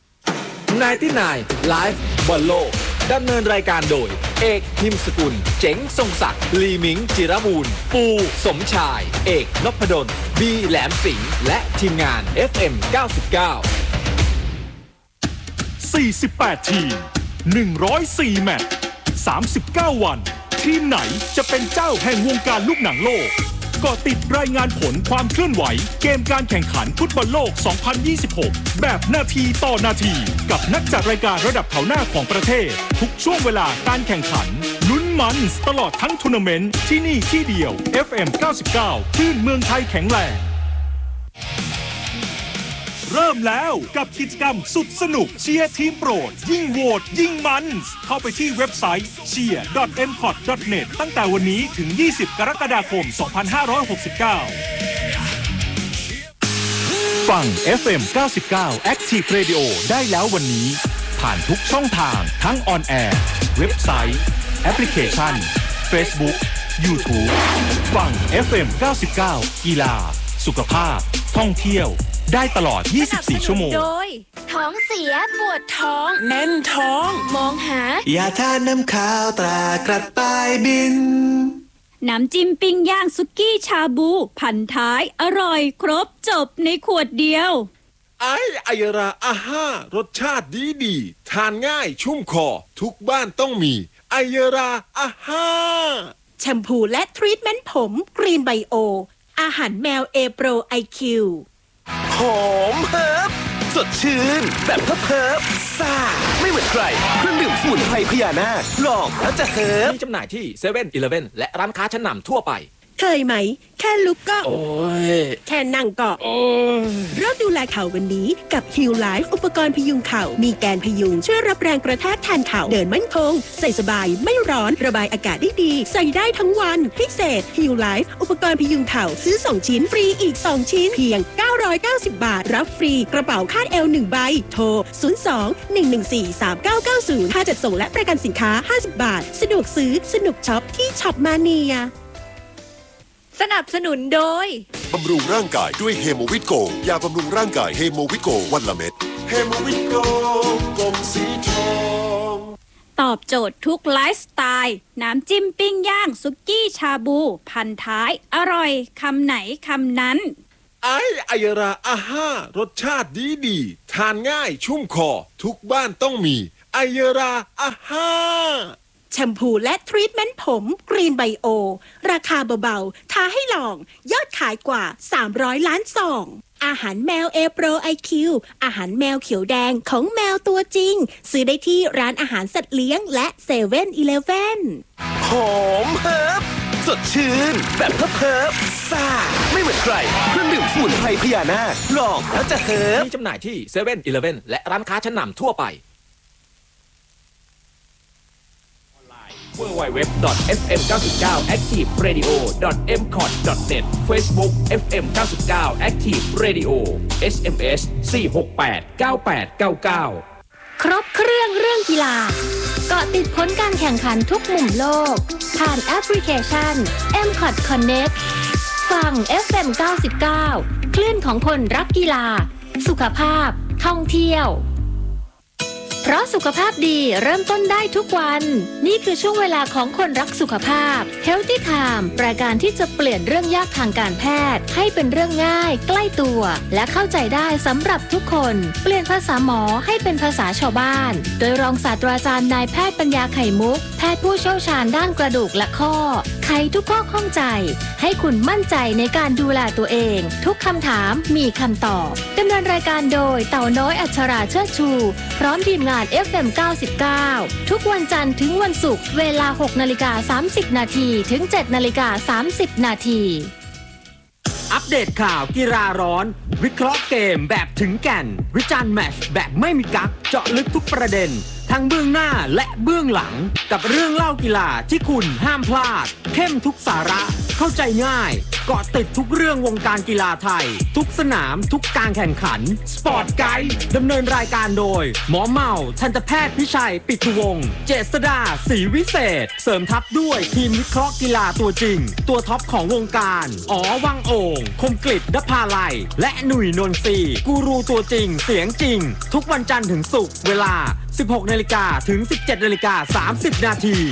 99 Live บอลโลกดำเนินรายการโดยเอกหิมสกุลเจ๋งทรงศักดิ์ลีมิงจิรบูรณ์ปูสมชายเอกนพดลบีแหลมสิงห์และทีมงาน FM 99 48 ทีม104 แมตช์39 วันทีมไหนจะเป็นเจ้าแห่งวงการลูกหนังโลกก็ติดรายงานผลความเคลื่อนไหวเกมการแข่งขันฟุตบอลโลก 2026 แบบนาทีต่อนาทีกับนักจัดรายการระดับแถวหน้าของประเทศทุกช่วงเวลาการแข่งขันลุ้นมันตลอดทั้งทัวร์นาเมนต์ที่นี่ที่เดียว FM 99 คลื่นเมืองไทยแข็งแรงเริ่มแล้วกับกิจกรรมสุดสนุกเชียร์ทีมโปรดยิ่งโหวตยิ่งมันเข้าไปที่เว็บไซต์ cheer.mcot.net ตั้งแต่วันนี้ถึง 20 กรกฎาคม 2569 ฟัง FM 99 Active Radio ได้แล้ววันนี้ผ่านทุกช่องทางทั้งออนแอร์เว็บไซต์แอปพลิเคชัน Facebook YouTube ฟัง FM 99 กีฬาสุขภาพท่องเที่ยวได้ตลอด 24 ชั่วโมงโดยท้องเสียปวดท้องแน่นท้องมองหายาทานน้ำข้าวตรากระต่ายบินน้ำจิ้มปิ้งย่างสุกี้ชาบูพันท้ายอร่อยครบจบในขวดเดียวไอราอาห้ารสชาติดีทานง่ายชุ่มคอทุกบ้านต้องมีไอราอาห้าแชมพูและทรีทเมนต์ผมกรีนไบโออาหารแมวเอโปรไอคิวหอมเฮิร์บสดชื่นแบบเฮิร์บซ่าไม่เหมือนใครเครื่องดื่มสมุนไพรพญานาคลองแล้วจะเฮิร์บมีจำหน่ายที่เซเว่นอีเลฟเว่นและร้านค้าชั้นนำทั่วไปเคยไหมแค่ลุกก็โอ้ยแค่นั่งก็โอ้ยเริ่มดูแลเข่าวันนี้กับฮิลไลฟ์อุปกรณ์พยุงเข่ามีแกนพยุงช่วยรับแรงกระแทกแทนเข่าเดินมั่นคงใส่สบายไม่ร้อนระบายอากาศได้ดีใส่ได้ทั้งวันพิเศษฮิลไลฟ์อุปกรณ์พยุงเข่าซื้อ2 ชิ้นฟรีอีก2 ชิ้นเพียง990 บาทรับฟรีกระเป๋าคาดเอว1 ใบโทร02-114-3990ค่าจัดส่งและประกันสินค้า50 บาทสะดวกซื้อสนุกช็อปที่ช็อปมาเนียสนับสนุนโดยบำรุงร่างกายด้วยเฮโมวิตโกยาบำรุงร่างกายเฮโมวิตโกวันละเม็ดเฮโมวิตโกกลมสีทองตอบโจทย์ทุกไลฟ์สไตล์น้ำจิ้มปิ้งย่างสุกี้ชาบูพันท้ายอร่อยคำไหนคำนั้นไอยาราอาห้ารสชาติดีทานง่ายชุ่มคอทุกบ้านต้องมีไอยาราอาห้าแชมพูและทรีทเมนต์ผมกรีนไบโอราคาเบาๆท้าให้ลองยอดขายกว่า300ล้านซองอาหารแมว A-Pro IQ อาหารแมวเขียวแดงของแมวตัวจริงซื้อได้ที่ร้านอาหารสัตว์เลี้ยงและ7-Eleven หอมเฮิบสดชื่นแบบเฮิบซ่าไม่เหมือนใครเครื่องดื่มสมุนไพรพญานาคลองแล้วจะเฮิบมีจำหน่ายที่7-Eleven และร้านค้าชั้นนำทั่วไป www.fm99activeradio.mcot.net Facebook FM 99 Active Radio SMS 4689899 ครบเครื่องกีฬาเกาะติดผลการแข่งขันทุกมุมโลกผ่านแอปพลิเคชัน MCOT Connect ฟัง FM 99 คลื่นของคนรักกีฬาสุขภาพท่องเที่ยวเพราะสุขภาพดีเริ่มต้นได้ทุกวันนี่คือช่วงเวลาของคนรักสุขภาพ Healthy Time รายการที่จะเปลี่ยนเรื่องยากทางการแพทย์ให้เป็นเรื่องง่ายใกล้ตัวและเข้าใจได้สำหรับทุกคนเปลี่ยนภาษาหมอให้เป็นภาษาชาวบ้านโดยรองศาสตราจารย์นายแพทย์ปัญญาไข่มุกแพทย์ผู้เชี่ยวชาญด้านกระดูกและข้อไขทุกข้อข้องใจให้คุณมั่นใจในการดูแลตัวเองทุกคำถามมีคำตอบดำเนินรายการโดยเต่าน้อยอัชราเชิดชูพร้อมทีมงาน FM 99ทุกวันจันทร์ถึงวันศุกร์เวลา 6:30 นาทีถึง 7:30 นาทีอัปเดตข่าวกีฬาร้อนวิเคราะห์เกมแบบถึงแก่นวิจารณ์แมตช์แบบไม่มีกั๊กเจาะลึกทุกประเด็นทั้งเบื้องหน้าและเบื้องหลังกับเรื่องเล่ากีฬาที่คุณห้ามพลาดเข้มทุกสาระเข้าใจง่ายเกาะติดทุกเรื่องวงการกีฬาไทยทุกสนามทุกการแข่งขันสปอร์ตไกด์ดำเนินรายการโดยหมอเมาทันตแพทย์พิชัยปิตุวงศ์เจษฎาศรีวิเศษเสริมทัพด้วยทีมวิเคราะห์กีฬาตัวจริงตัวท็อปของวงการอ๋อวังโอ่งคมกฤษณภาลัยและหนุ่ยนนทรีกูรูตัวจริงเสียงจริงทุกวันจันทร์ถึงศุกร์เวลา 16:00 นถึง 17:30 นาที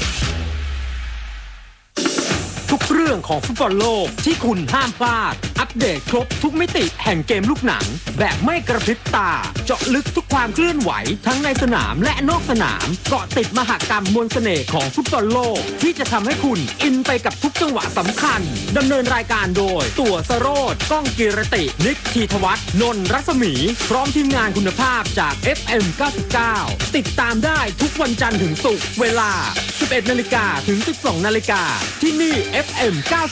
ทุกเรื่องของฟุตบอลโลกที่คุณห้ามพลาดอัปเดตครบทุกมิติแห่งเกมลูกหนังแบบไม่กระพริบตาเจาะลึกทุกความเคลื่อนไหวทั้งในสนามและนอกสนามเกาะติดมหกรรมมวลเสน่ห์ของฟุตบอลโลกที่จะทำให้คุณอินไปกับทุกจังหวะสำคัญดำเนินรายการโดยตั๋วสโรจน์ก้องกีรตินิกธีธวัฒน์นนท์รัศมีพร้อมทีมงานคุณภาพจาก FM 99ติดตามได้ทุกวันจันทร์ถึงศุกร์เวลา 11:00 นถึง 12:00 นที่นี่FM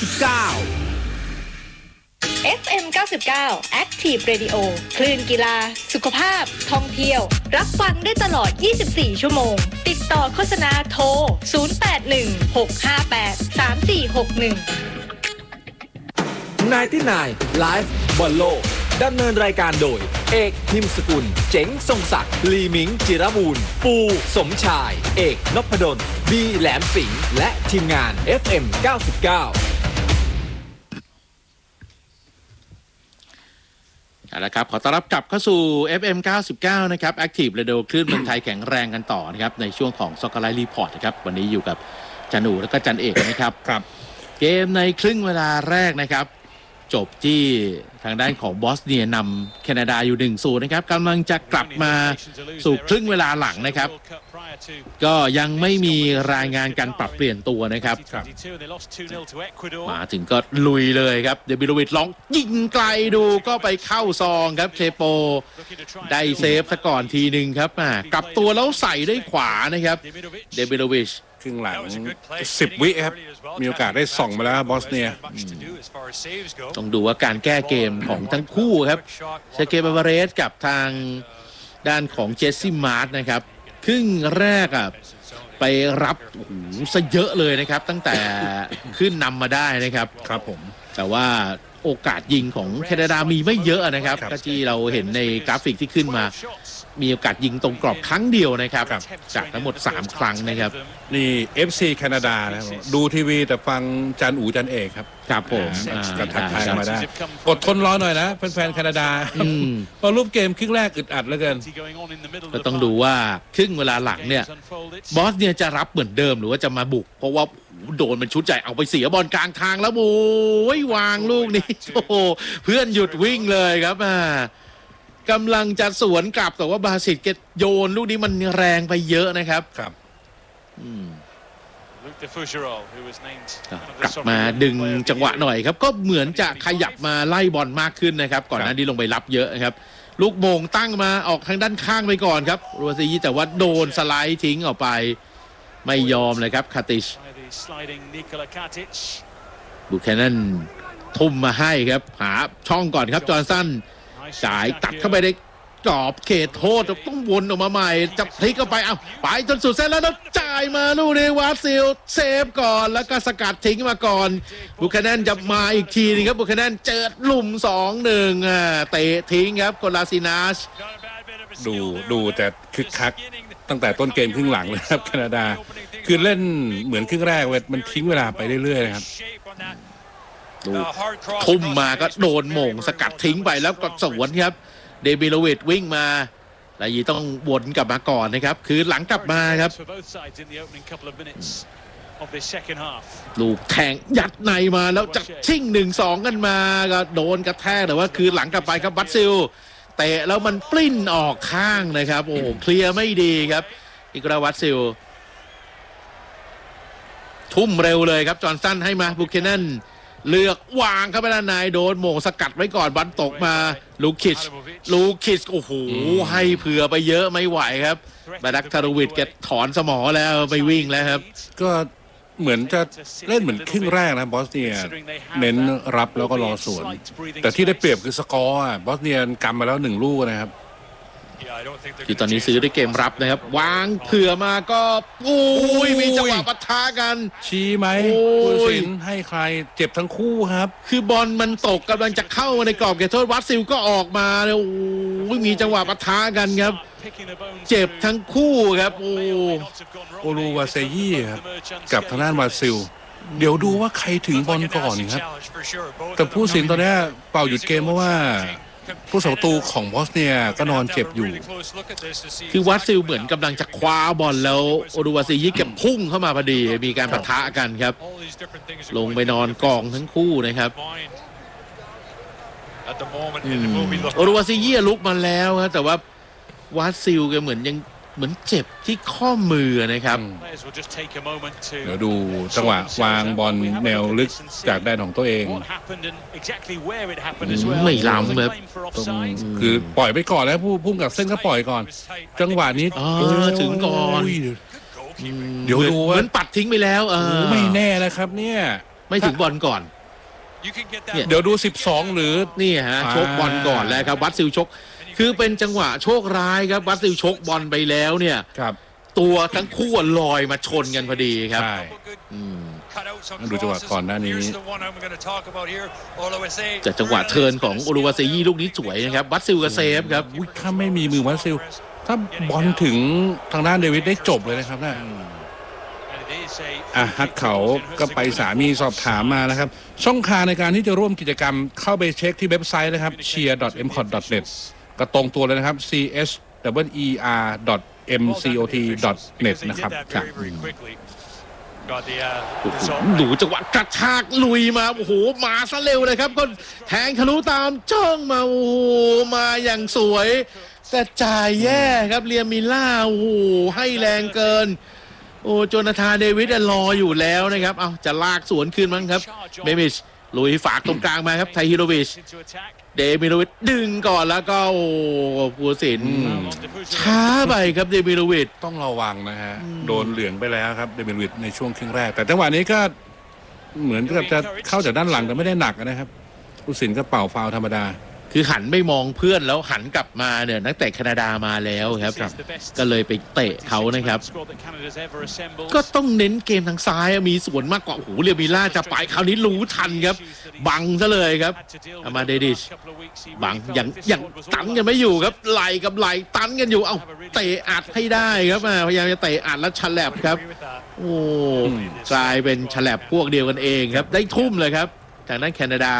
99 FM 99 Active Radio คลื่นกีฬาสุขภาพท่องเที่ยวรับฟังได้ตลอด24ชั่วโมงติดต่อโฆษณาโทร0816583461 99 Live บอลโลกดำเนินรายการโดยเอกพิมพ์สกุลเจ๋งทรงศักดิ์ลีมิงจิรบูรณ์ปูสมชายเอกนพดลบีแหลมสิงห์และทีมงาน FM 99 เอาละครับขอต้อนรับกลับเข้าสู่ FM 99นะครับ Active Radio คลื่นเมืองไทยแข็งแรงกันต่อนะครับในช่วงของ Soccer Live Report นะครับวันนี้อยู่กับจันอูและก็จันเอกนะครับครับเกมในครึ่งเวลาแรกนะครับจบที่ทางด้านของบอสเนียนำแคนาดาอยู่ 1-0 นะครับกำลังจะกลับมาสู่ครึ่งเวลาหลังนะครับก็ยังไม่มีรายงานการปรับเปลี่ยนตัวนะครับมาถึงก็ลุยเลยครับเดบิโลวิชลองยิงไกลดูก็ไปเข้าซองครับเคโปได้เซฟซะก่อนทีนึงครับกลับตัวแล้วใส่ด้วยขวานะครับเดบิโลวิชครึ่งหลัง10 วิครับมีโอกาสได้ส่องมาแล้วบอสเนียต้องดูว่าการแก้เกมของทั้งคู่ครับเซเกบาบาเรสกับทางด้านของเจสซี่มาร์ตนะครับครึ่งแรกไปรับซะเยอะเลยนะครับตั้งแต่ขึ้นนำมาได้นะครับครับผมแต่ว่าโอกาสยิงของแคนาดามีไม่เยอะนะครับก็ที่เราเห็นในกราฟิกที่ขึ้นมามีโอกาสยิงตรงกรอบครั้งเดียวนะครับจากทั้งหมด3ครั้งนะครับนี่ FC แคนาดานะดูทีวีแต่ฟังจันอูจันเอกครับครับผมกระทักทายมาได้อดทนรอหน่อยนะแฟนๆแคนาดาพอรูปเกมครึ่งแรกอึดอัดเหลือเกินก็ต้องดูว่าครึ่งเวลาหลังเนี่ยบอสเนี่ยจะรับเหมือนเดิมหรือว่าจะมาบุกเพราะว่าโดนเป็นชุดใหญ่เอาไปเสียบอลกลางทางแล้วโอ้ยวางลูกนี้โอ้โหเพื่อนหยุดวิ่งเลยครับกำลังจะสวนกลับแต่ว่าบาสิตเกตโยนลูกนี้มันแรงไปเยอะนะครับครับกลับมาดึงจังหวะหน่อยครับก็เหมือนจะขยับมาไล่บอลมากขึ้นนะครับก่อนหน้านี้ลงไปรับเยอะนะครับลูกโมงตั้งมาออกทางด้านข้างไปก่อนครับโรซีแต่ว่าโดนสไลด์ทิ้งออกไปไม่ยอมเลยครับคาติชบุคแคนนันทุ่มมาให้ครับหาช่องก่อนครับจอห์นสันจ่ายตัดเข้าไปในกรอบเขตโทษต้องวนออกมาใหม่จะพลิกเข้าไปไปจนสุดเส้นแล้วจ่ายมาลูกนี้วาซิลเซฟก่อนแล้วก็สกัดทิ้งมาก่อนบุคแคนนันจะมาอีกทีนึงครับบุคแคนนันเจอหลุม 2-1 เตะทิ้งครับโคลาซินาชดูแต่คึกคักตั้งแต่ต้นเกมครึ่งหลังเลยครับแคนาดาคือเล่นเหมือนครึ่งแรกมันทิ้งเวลาไปเรื่อยๆครับทุ่มมาก็โดนโหม่งสกัดทิ้งไปแล้วก็สวนครับเดมิโลวิชวิ่งมาแล้วยีต้องวนกลับมาก่อนนะครับคือหลังกลับมาครับลูกแทงยัดในมาแล้วจับชิ่ง 1-2 กันมาก็โดนกระแทกแต่ว่าคือหลังกลับไปครับวัตซิลเตะแล้วมันปลิ้นออกข้างนะครับโอ้เคลียร์ไม่ดีครับอิกราวัตซิลทุ่มเร็วเลยครับจอห์นสันให้มาบุคแคนนันเลือกวางเข้าไปด้านในโดนโมงสกัดไว้ก่อนบอลตกมาลูคิชโอ้โหให้เผื่อไปเยอะไม่ไหวครับบาดักทารุวิทแกถอนสมอแล้วไปวิ่งแล้วครับก็เหมือนจะเล่นเหมือนครึ่งแรกนะบอสเนียเน้นรับแล้วก็รอสวนแต่ที่ได้เปรียบคือสกอร์บอสเนียกำมาแล้ว1 ลูกนะครับคือตอนนี้ซื้อด้วยเกมรับนะครับวางเผื่อมาก็มีจังหวะปะทะกันชี้ไหมผู้สินให้ใครเจ็บทั้งคู่ครับคือบอลมันตกกำลังจะเข้าในกรอบเขตโทษวัตซิลก็ออกมาเลยมีจังหวะปะทะกันครับเจ็บทั้งคู่ครับโอลูวาเซยี่ครับกับทางด้านวาซิลเดี๋ยวดูว่าใครถึงบอลก่อนครับแต่ผู้สินตอนนี้เป่าหยุดเกมเพราะว่าผู้สังตูของบอสเนียก็นอนเจ็บอยู่คือวัตซิลเหมือนกำลังจะคว้าบอลแล้วโอดูวาซิยิเก็บพุ่งเข้ามาพอดีมีการปะทะกันครับลงไปนอนกองทั้งคู่นะครับโอดูวาซิยิลุกมาแล้วครับแต่ว่าวัตซิลก็เหมือนเจ็บที่ข้อมือนะครับเดี๋ยวดูจังหวะวางบอลแนวลึกจากแดนของตัวเองไม่ล้ำครับคือปล่อยไปก่อนแล้วพุ่งกับเส้นก็ปล่อยก่อนจังหวะนี้ถึงก่อนเดี๋ยวดูเหมือนปัดทิ้งไปแล้วไม่แน่แล้วครับเนี่ยไม่ถึงบอลก่อนเดี๋ยวดู12หรือนี่ฮะชกบอลก่อนแล้วครับวัตซิลชกคือเป็นจังหวะโชคร้ายครับวัตซิลชกบอลไปแล้วเนี่ยตัวทั้งคู่ลอยมาชนกันพอดีครับดูจังหวะก่อนหน้านี้จากจังหวะเทิร์นของโอลูวาเซยี่ลูกนี้สวยนะครับวัตซิลกับเซฟครับถ้าไม่มีมือวัตซิลถ้าบอลถึงทางด้านเดวิดได้จบเลยนะครับฮักเขาก็ไปสามีสอบถามมานะครับช่องทางในการที่จะร่วมกิจกรรมเข้าไปเช็คที่เว็บไซต์นะครับ cheer.mcot.net ก็ตรงตัวเลยนะครับ cheer.mcot.net นะครับดูจังหวะกระชากลุยมาโอ้โหมาซะเร็วเลยครับก็แทงทะลุตามจ้องมาโอ้โหมาอย่างสวยแต่จ่ายแย่ครับเรียมิล่าโอ้โหให้แรงเกินโอ้โจนาธานเดวิดรออยู่แล้วนะครับเอาจะลากสวนคืนมั้งครับเมมิชลุยฝากตรงกลางมาครับไทฮิโรวิชเดมิโลวิชดึงก่อนแล้วก็โอ้ผู้สินช้าไปครับเดมิโลวิชต้องระวังนะฮะโดนเหลืองไปแล้วครับเดมิโลวิชในช่วงครึ่งแรกแต่จังหวะนี้ก็เหมือนกับจะเข้าจากด้านหลังแต่ไม่ได้หนักนะครับผู้สินก็เป่าฟาวล์ธรรมดาคือหันไม่มองเพื่อนแล้วหันกลับมาเนี่ยนักเตะแคนาดามาแล้วครับก็เลยไปเตะเขานะครับก็ต้องเน้นเกมทางซ้ายมีส่วนมากกว่าโอ้โหเรียมิล่าจะไปคราวนี้รู้ทันครับบังซะเลยครับอามาเดดิชบังยังตันกันไม่อยู่ครับไหลกับไหลตันกันอยู่เอาเตะอัดให้ได้ครับพยายามจะเตะอัดแล้วฉลับครับโอ้กลายเป็นฉลับพวกเดียวกันเองครับได้ทุ่มเลยครับจากนั้นแคนาดา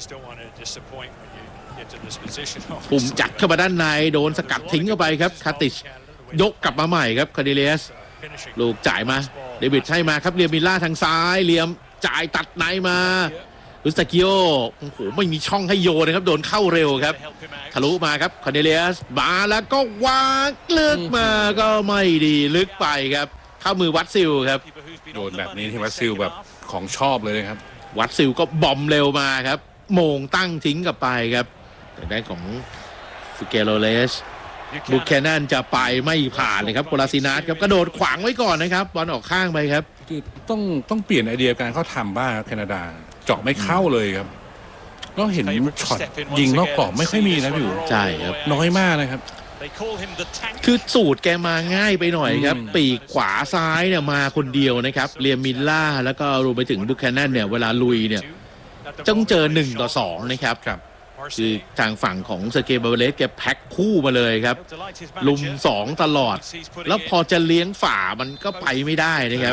ปุ่มจัดเข้ามาด้านในโดนสกัดทิ้งเข้าไปครับคาติชยกกลับมาใหม่ครับคาร์ดิเลสลูกจ่ายมาเดวิดให้มาครับเรียมมิลล่าทางซ้ายเรียมจ่ายตัดในมาลุสตากิโอโอ้โหไม่มีช่องให้โยนนะครับโดนเข้าเร็วครับทะลุมาครับคอนเนเลียสมาแล้วก็วางลึกมาก็ไม่ดีลึกไปครับเข้ามือวัตซิลครับโดนแบบนี้ที่วัตซิลแบบของชอบเลยนะครับวัตซิลก็บอมเร็วมาครับโมงตั้งทิ้งกลับไปครับแต่ด้านของฟิเกโรเลสบุคแคนนันจะไปไม่ผ่านเลยครับโคลาซินัสครับกระโดดขวางไว้ก่อนนะครับบอลออกข้างไปครับคือต้องเปลี่ยนไอเดียการเข้าทำบ้างแคนาดาเจาะไม่เข้าเลยครับเราเห็นช็อตยิงนอกกรอบไม่ค่อยมีนะพี่อู๋ใช่ครับน้อยมากนะครับคือสูตรแกมาง่ายไปหน่อยครับปีกขวาซ้ายเนี่ยมาคนเดียวนะครับเรียมมิลล่าแล้วก็รวมไปถึงบุคแคนนันเนี่ยเวลาลุยเนี่ยต้องเจอ1-2นะครับคือทางฝั่งของเซเกย์ บาเบเลสแกแพ็คคู่มาเลยครับลุม2ตลอดแล้วพอจะเลี้ยงฝ่ามันก็ไปไม่ได้นะครับ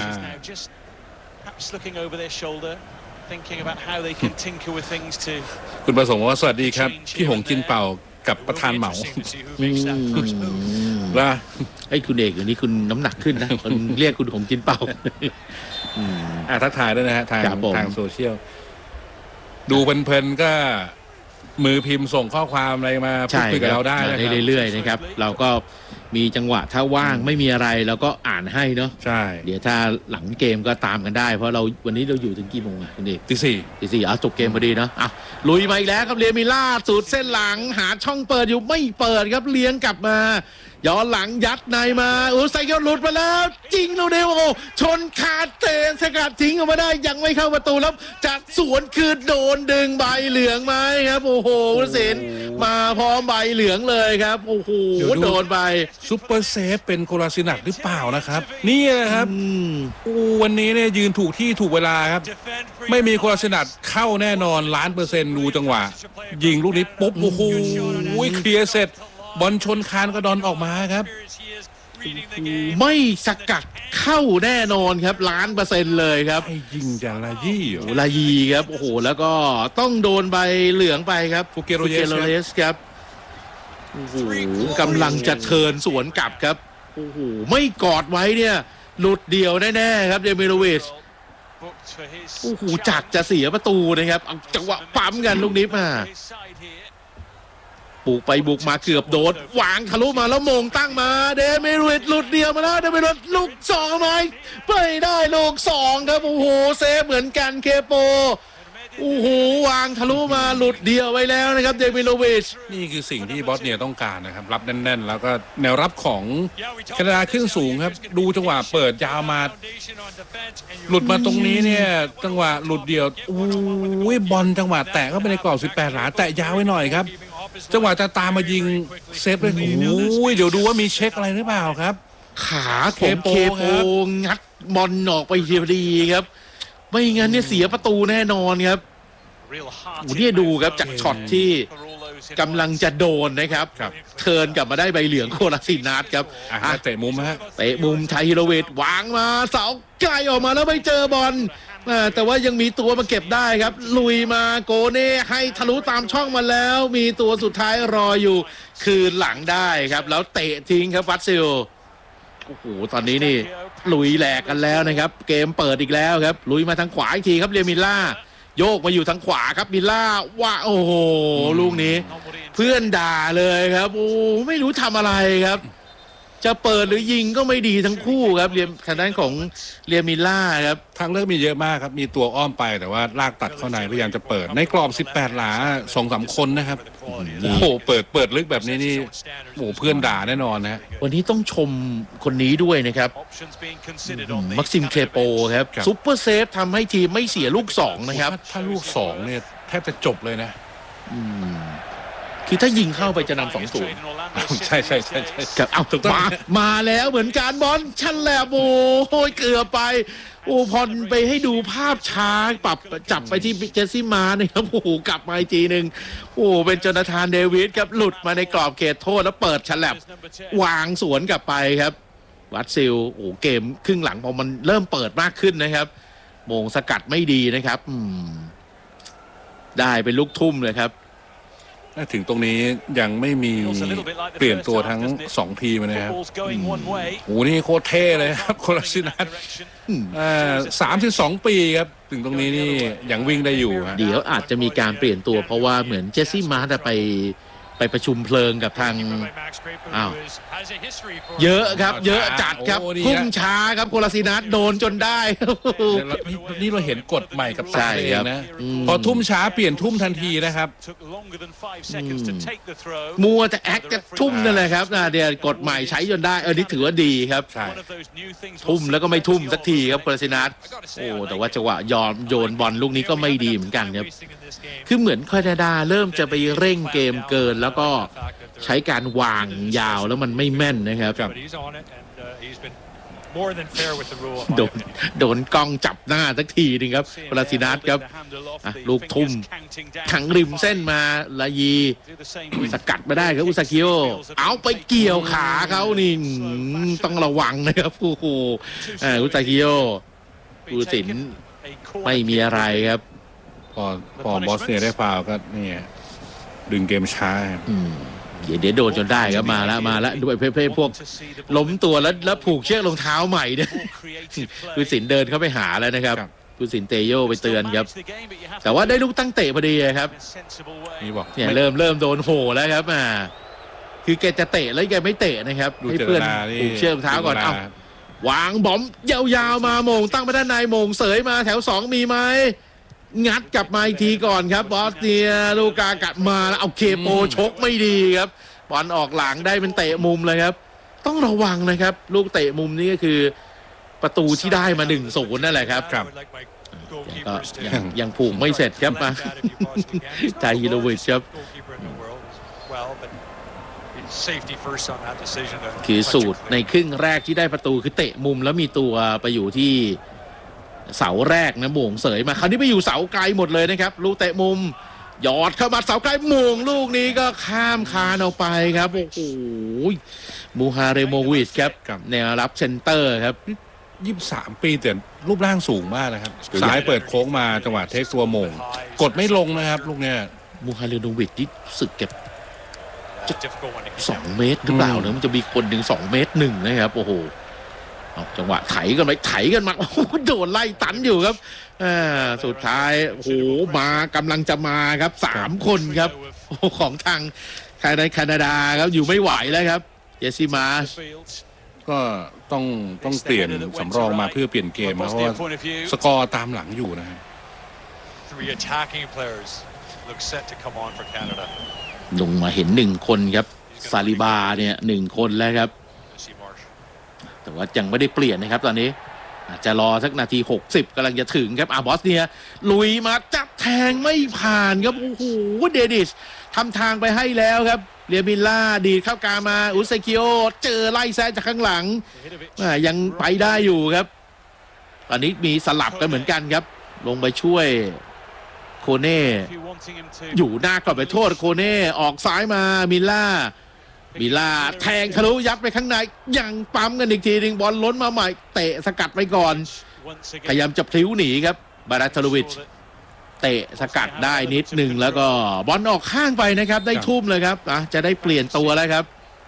คุณประสงค์ว่าสวัสดีครับพี่หงจินเป่ากับประธานเหมาว่าไอ้คุณเอกอย่างนี้คุณน้ำหนักขึ้นนะคนเรียกคุณหงจินเป่าทักทายด้วยนะฮะทางโซเชียลดูเพลินๆก็มือพิมพ์ส่งข้อความอะไรมาพูดคุยกับเราได้เรื่อยๆนะครับเราก็มีจังหวะถ้าว่างไม่มีอะไรเราก็อ่านให้เนาะใช่เดี๋ยวถ้าหลังเกมก็ตามกันได้เพราะเราวันนี้เราอยู่ถึงกี่โมงอ่ะคุณเอกตีสี่จบเกมพอดีเนาะลุยมาอีกแล้วครับเรียมิล่าสูดเส้นหลังหาช่องเปิดอยู่ไม่เปิดครับเลี้ยงกลับมาย้อนหลังยัดในมาไซเคิลหลุดมาแล้วจริงเราเดียวชนขาดเตะสกัดทิ้งออกมาได้ยังไม่เข้าประตูแล้วจัดสวนคือโดนดึงใบเหลืองไหมครับโอ้โหผู้สินมาพร้อมใบเหลืองเลยครับโอ้โหโดนไปซุปเปอร์เซฟเป็นโคลาซินักหรือเปล่านะครับนี่นะครับวันนี้เนี่ยยืนถูกที่ถูกเวลาครับไม่มีโคลาซินักเข้าแน่นอน1,000,000%ดูจังหวะยิงลูกนี้ปุ๊บโอ้โหเคลียร์เสร็จบอลชนคานกระดอนออกมาครับไม่สกัดเข้าแน่นอนครับ1,000,000%เลยครับยิงจากลายีครับโอ้โหแล้วก็ต้องโดนใบเหลืองไปครับฟูเกโรเลสครับโอ้โหกำลังจะเทิร์นสวนกลับครับโอ้โหไม่กอดไว้เนี่ยหลุดเดี่ยวแน่ๆครับเดมิโลวิชโอ้โหจักจะเสียประตูนะครับเอาจังหวะปั๊มกันลูกนี้มาบุกไปบุกมาเกือบโดดวางทะลุมาแล้วมงตั้งมาเดมิโลวิชหลุดเดียวมาแล้วเดมิโลวิชลูก2ไหมไม่ได้ลูก2ครับโอ้โหเซฟเหมือนกันเคโปโอ้โหวางทะลุมาหลุดเดียวไว้แล้วนะครับเดมิโลวิชนี่คือสิ่งที่บอสเนียต้องการนะครับรับแน่นๆแล้วก็แนวรับของแคนาดาขึ้นสูงครับดูจังหวะเปิดยาวมาหลุดมาตรงนี้เนี่ยจังหวะหลุดเดียวบอลจังหวะแตะก็ไปในกรอบ18หลาแตะยาวไว้หน่อยครับจังหวะจะตามมายิงเซฟเลยเดี๋ยวดูว่ามีเช็คอะไรหรือเปล่าครับขาเคโปงัดบอลออกไปเทียบดีครับไม่งั้นเนี่ยเสียประตูแน่นอนครับนี่ดูครับจากช็อตที่กำลังจะโดนนะครับเทิร์นกลับมาได้ใบเหลืองโคลาซินัสครับเตะมุมฮะเตะมุมชัยฮิโรวิชวางมาเสาไกลออกมาแล้วไม่เจอบอลแต่ว่ายังมีตัวมาเก็บได้ครับลุยมาโกเน่ให้ทะลุตามช่องมาแล้วมีตัวสุดท้ายรออยู่คืนหลังได้ครับแล้วเตะทิ้งครับวัตซิลโอ้โหตอนนี้นี่ลุยแหลกกันแล้วนะครับเกมเปิดอีกแล้วครับลุยมาทางขวาอีกทีครับเรียมิลล่าโยกมาอยู่ทางขวาครับมิลล่าว่าโอ้โหลูกนี้เพื่อนด่าเลยครับโอ้ไม่รู้ทำอะไรครับจะเปิดหรือยิงก็ไม่ดีทั้งคู่ครับเรียมทางด้านของเรียมิลล่าครับทางเลือกมีเยอะมากครับมีตัวอ้อมไปแต่ว่าลากตัดเข้าในพยายามจะเปิดในกรอบ18หลา 2-3 คนนะครับโอ้โหเปิดลึกแบบนี้นี่โอ้เพื่อนด่าแน่นอนนะวันนี้ต้องชมคนนี้ด้วยนะครับมักซิมเคโปครับซุปเปอร์เซฟทำให้ทีมไม่เสียลูก2นะครับถ้าลูก2เนี่ยแทบจะจบเลยนะคือถ้ายิงเข้าไปจะนำ2-0 ใช่ครับเอาถูกต้องมาแล้วเหมือนการบอลชันแหลบโอ้ยเกือบไปโอ้พอไปให้ดูภาพช้าปรับจับไปที่เจสซี่มานะครับโอ้โหกลับมาอีกทีนึงโอ้เป็นโจนาธานเดวิดครับหลุดมาในกรอบเขตโทษแล้วเปิดฉลับวางสวนกลับไปครับวัตซิลโอ้เกมครึ่งหลังพอมันเริ่มเปิดมากขึ้นนะครับโมงสกัดไม่ดีนะครับได้เป็นลูกทุ่มเลยครับถึงตรงนี้ยังไม่มีเปลี่ยนตัวทั้ง2ทีมนะครับโอ้นี่โคตรเท่เลยครับโคลาซินัส32 ปีครับถึงตรงนี้นี่ยังวิ่งได้อยู่เดี๋ยวอาจจะมีการเปลี่ยนตัวเพราะว่าเหมือนเจสซี่มาร์ทไปประชุมเพลิงกับทางเยอะครับเยอะจัดครับพุ่งช้าครับโคลาซินัสโดนจนได้นี่เราเห็นกฎใหม่กับตาเองนะพอทุ่มช้าเปลี่ยนทุ่มทันทีนะครับมัวจะแอคจะทุ่มนั่นแหละครับเดี๋ยวกฎใหม่ใช้จนได้นี่ถือว่าดีครับทุ่มแล้วก็ไม่ทุ่มสักทีครับโคลาซินัสแต่ว่าจังหวะโยนบอลลูกนี้ก็ไม่ดีเหมือนกันครับคือเหมือนแคนาดาเริ่มจะไปเร่งเกมเกินแล้วก็ใช้การวางยาวแล้วมันไม่แม่นนะครับโดนกล้องจับหน้าสักทีนึงครับโคลาซินัสครับลูกทุ่มขังริมเส้นมาลายีสกัดมาได้ครับอุซากิโอเอาไปเกี่ยวขาเขานี่ต้องระวังนะครับโอ้โหอุซากิโอผู้ตัดสินไม่มีอะไรครับพอบอสเนียได้ฟาวก็นี่ดึงเกมช้าเดี๋ยวโดนจนได้ครับมาแล้วด้วยเพ่พวกล้มตัวแล้วผูกเชือกรองเท้าใหม่เนี่ยผู้สินเดินเข้าไปหาแล้วนะครับผู้สินเตโยไปเตือนครับแต่ว่าได้ลูกตั้งเตะพอดีครับเนี่ยเริ่มโดนโหแล้วครับคือแกจะเตะแล้วแกไม่เตะนะครับให้เพื่อนผูกเชือกรองเท้าก่อนวางบอมยาวๆมาโมงตั้งไปด้านในโมงเสยมาแถว2มีไหมงัดกลับมาอีกทีก่อนครับบอสเนียลูกากัดมาแล้วเอาเคโปชกไม่ดีครับบอลออกหลังได้เป็นเตะมุมเลยครับต้องระวังนะครับลูกเตะมุมนี้ก็คือประตูที่ได้มา 1-0 นั่นแหละครับก็ยังผูกไม่เสร็จครับมาไจฮิโรวิชครับคือสูตรในครึ่งแรกที่ได้ประตูคือเตะมุมแล้วมีตัวไปอยู่ที่เสาแรกนะโมงเสยมาคราวนี้ไปอยู่เสาไกลหมดเลยนะครับลูกเตะมุมหยอดเข้ามาเสาไกลโมงลูกนี้ก็ข้ามคานออกไปครับโอ้โหมูฮาเรโมวิชครับแนวรับเซนเตอร์ครับ 23 ปีแต่รูปร่างสูงมากนะครับซ้ายเปิดโค้งมาจังหวะเทคตัวโมงกดไม่ลงนะครับลูกเนี้ยมูฮาเรโมวิชที่สึกเก็บ2 เมตรหรือเปล่าเนี่ยมันจะมีคนถึง2 เมตร 1นะครับโอ้โหจังหวะไถกันมาโอ้โหโดนไล่ตันอยู่ครับสุดท้ายโอ้โหมากำลังจะมาครับ3 คนครับของทางแคนาดาครับอยู่ไม่ไหวแล้วครับเจสซี่มาร์ชก็ต้องเปลี่ยนสำรองมาเพื่อเปลี่ยนเกมเพราะว่าสกอร์ตามหลังอยู่นะครับลงมาเห็น1 คนครับซาลิบาเนี่ย1 คนแล้วครับแต่ว่ายังไม่ได้เปลี่ยนนะครับตอนนี้อาจจะรอสักนาที60กำลังจะถึงครับบอสเนียลุยมาจับแทงไม่ผ่านครับโอ้โหเดดิชทำทางไปให้แล้วครับเรียบิลล่าดีเข้ากลางมาอุซากิโอเจอไล่แซงจากข้างหลังยังไปได้อยู่ครับตอนนี้มีสลับกันเหมือนกันครับลงไปช่วยโคเน่อยู่หน้ากรอบไปโทษโคเน่ออกซ้ายมามิลล่าแทงทะลุยัดไปข้างในยังปั๊มกันอีกทีนึงบอลล้นมาใหม่เตะสกัดไปก่อนพยายามจะพลิ้วหนีครับบาราทาโลวิชเตะสกัดได้นิดหนึ่งแล้วก็บอลออกข้างไปนะครับได้ทุ่มเลยครับจะได้เปลี่ยนตัวแล้วครับ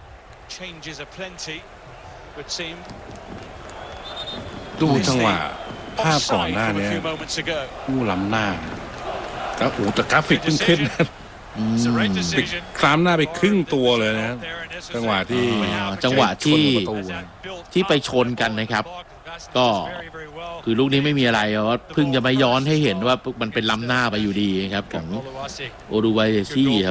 ดูจังหวะภาพก่อนหน้านี้ผู้ล้ำหน้าแล้วแต่กราฟิกขึ้นคล้ำหน้าไปครึ่งตัวเลยนะจังหวะที่ไปชนกันนะครับก็คือลูกนี้ไม่มีอะไรเพราะเพิ่งจะมาย้อนให้เห็นว่ามันเป็นล้ำหน้าไปอยู่ดีครับของโอรูไวซี่ครับ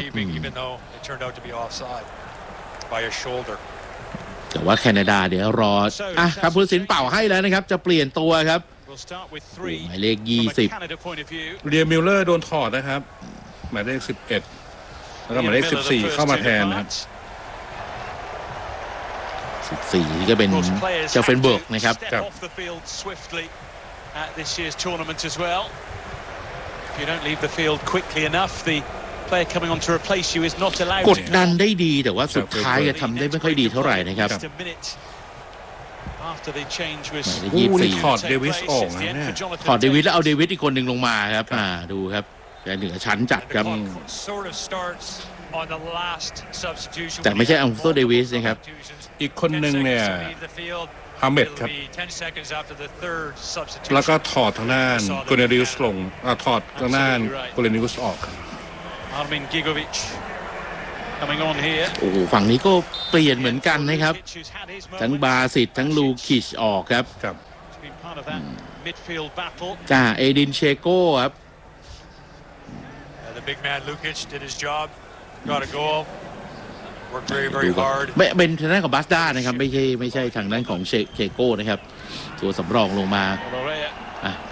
แต่ว่าแคนาดาเดี๋ยวรอครับผู้ตัดสินเป่าให้แล้วนะครับจะเปลี่ยนตัวครับหมายเลข20 เรียมิลเลอร์โดนถอดนะครับหมายเลข11แล้วก็หมายเลข14เข้ามาแทนนะครับ 14นี่ก็เป็นเจ้าเฟนเบิร์กนะครับกดดันได้ดีแต่ว่าสุดท้ายจะทำได้ไม่ค่อยดีเท่าไหร่นะครับถอดเดวิสออกนะถอดเดวิสแล้วเอาเดวิสอีกคนหนึ่งลงมาครับดูครับแกเหนือชั้นจัดครับแต่ไม่ใช่อัลโซเดวิสนะครับอีกคนหนึ่งเนี่ยฮาเมดครับแล้วก็ถอดทางด้านโกเนริอุสลงถอดทางด้านโกเนริอุสออกโอ้โหฝั่งนี้ก็เปลี่ยนเหมือนกันนะครับทั้งบาสิตทั้งลูคิชออกครับจ้าเอดินเชโก้ครับไม่เป็นทางด้านของบาสด้านะครับไม่ใช่ทางด้านของเชโก้นะครับตัวสำรองลงมา